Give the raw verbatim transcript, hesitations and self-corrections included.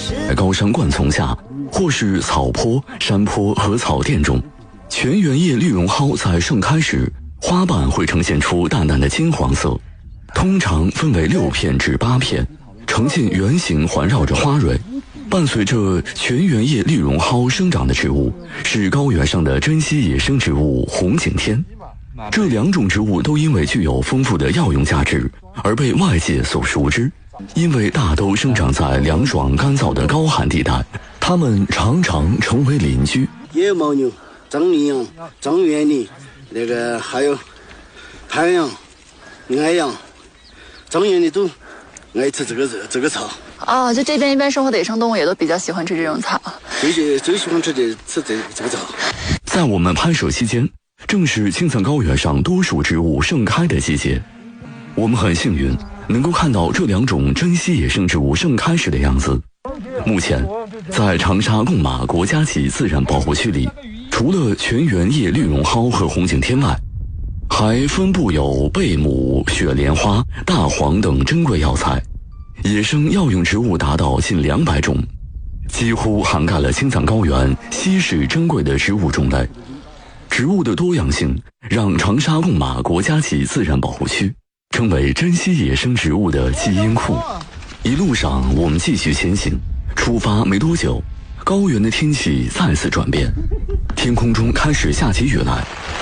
在高山灌丛下，或是草坡、山坡和草甸中，全圆叶绿绒蒿在盛开时，花瓣会呈现出淡淡的金黄色，通常分为六片至八片，呈现圆形环绕着花蕊。伴随着全圆叶绿绒蒿生长的植物是高原上的珍稀野生植物红景天。这两种植物都因为具有丰富的药用价值而被外界所熟知，因为大都生长在凉爽干燥的高寒地带，它们常常成为邻居。 野牦牛、张羚羊、张元羚，那个还有太阳、矮羊、张元羚都爱吃这个这个草。 啊，就这边一般生活的野生动物也都比较喜欢吃这种草， 最最喜欢吃的吃这这个草。 在我们拍摄期间，正是青藏高原上多属植物盛开的季节，我们很幸运能够看到这两种珍稀野生植物盛开时的样子。目前，在长沙贡马国家级自然保护区里，除了全圆叶绿绒蒿和红景天外，还分布有贝母、雪莲花、大黄等珍贵药材。野生药用植物达到近两百种，几乎涵盖了青藏高原稀世珍贵的植物种类。植物的多样性让长沙贡马国家级自然保护区成为珍稀野生植物的基因库。一路上我们继续前行，出发没多久，高原的天气再次转变，天空中开始下起雨来，